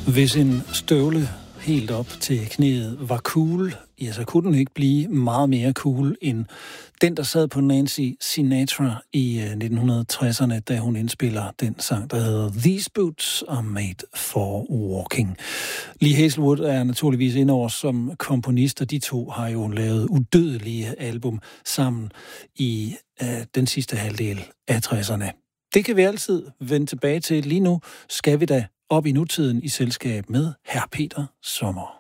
Hvis en støvle helt op til knæet var cool, ja, så kunne den ikke blive meget mere cool end den, der sad på Nancy Sinatra i 1960'erne, da hun indspiller den sang, der hedder These Boots Are Made for Walking. Lee Hazlewood er naturligvis indover som komponist, og de to har jo lavet udødelige album sammen i den sidste halvdel af 60'erne. Det kan vi altid vende tilbage til. Lige nu skal vi da op i nutiden i selskab med hr. Peter Sommer.